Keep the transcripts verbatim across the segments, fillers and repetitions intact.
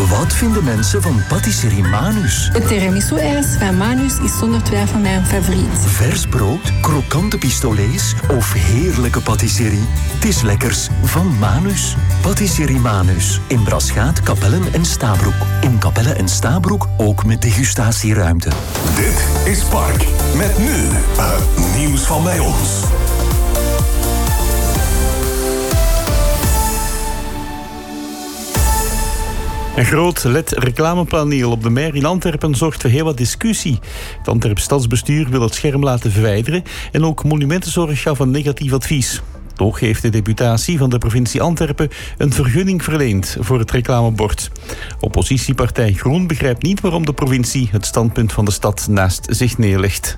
Wat vinden mensen van patisserie Manus? Het tiramisu-ijs van Manus is zonder twijfel mijn favoriet. Vers brood, krokante pistolets of heerlijke patisserie? Het is lekkers van Manus. Patisserie Manus. In Braschaat, Capellen en Stabroek. In Capellen en Stabroek ook met degustatieruimte. Dit is Park. Met nu het nieuws van bij ons. Een groot L E D-reclamepaneel op de Mer in Antwerpen zorgt voor heel wat discussie. Het Antwerps stadsbestuur wil het scherm laten verwijderen en ook Monumentenzorg gaf een negatief advies. Toch heeft de deputatie van de provincie Antwerpen een vergunning verleend voor het reclamebord. Oppositiepartij Groen begrijpt niet waarom de provincie het standpunt van de stad naast zich neerlegt.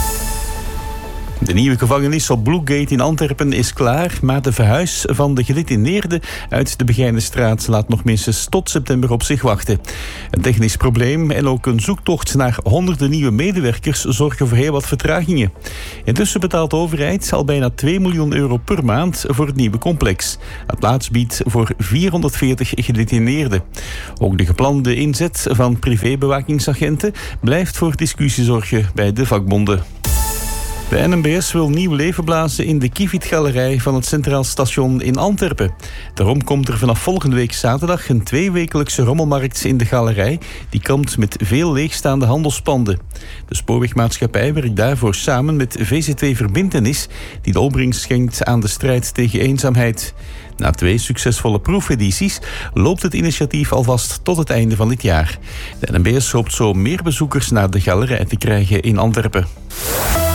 De nieuwe gevangenis op Bloegate in Antwerpen is klaar, maar de verhuis van de gedetineerden uit de Begijnenstraat laat nog minstens tot september op zich wachten. Een technisch probleem en ook een zoektocht naar honderden nieuwe medewerkers zorgen voor heel wat vertragingen. Intussen betaalt de overheid al bijna twee miljoen euro per maand voor het nieuwe complex. Het plaats biedt voor vierhonderdveertig gedetineerden. Ook de geplande inzet van privébewakingagenten blijft voor discussie zorgen bij de vakbonden. De N M B S wil nieuw leven blazen in de Kieviet-galerij van het Centraal Station in Antwerpen. Daarom komt er vanaf volgende week zaterdag een tweewekelijkse rommelmarkt in de galerij. Die komt met veel leegstaande handelspanden. De spoorwegmaatschappij werkt daarvoor samen met V Z W Verbintenis, die de opbrengst schenkt aan de strijd tegen eenzaamheid. Na twee succesvolle proefedities loopt het initiatief alvast tot het einde van dit jaar. De N M B S hoopt zo meer bezoekers naar de galerij te krijgen in Antwerpen.